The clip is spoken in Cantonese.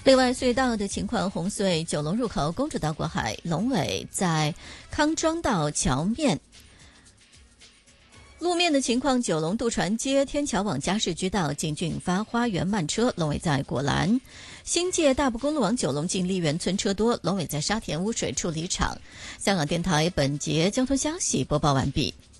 另外，隧道的情况，红隧九龙入口公主道过海，龙尾在康庄道桥面。路面的情况，九龙渡船街天桥往嘉市居道进俊发花园慢车，龙尾在果栏；新界大埔公路往九龙进丽园村车多，龙尾在沙田污水处理厂。香港电台本节交通消息播报完毕。